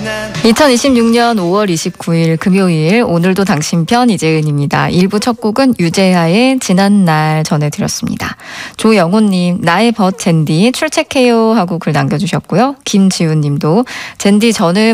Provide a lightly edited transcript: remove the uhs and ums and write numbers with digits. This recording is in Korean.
2026년 5월 29일 금요일 오늘도 당신 편 이재은입니다. 1부 첫 곡은 유재하의 지난날 전해드렸습니다. 조영호님 나의 벗 젠디 출첵해요 하고 글 남겨주셨고요. 김지훈님도 젠디 저는